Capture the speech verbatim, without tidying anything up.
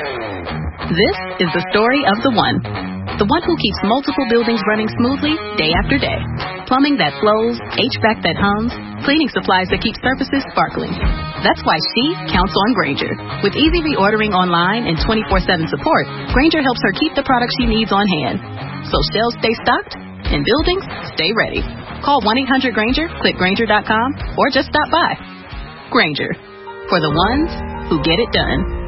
This is the story of the one. The one who keeps multiple buildings running smoothly day after day. Plumbing that flows, H V A C that hums, cleaning supplies that keep surfaces sparkling. That's why she counts on Grainger. With easy reordering online and twenty-four seven support, Grainger helps her keep the products she needs on hand. So shelves stay stocked and buildings stay ready. Call one eight hundred Grainger, click Grainger dot com, or just stop by. Grainger, for the ones who get it done.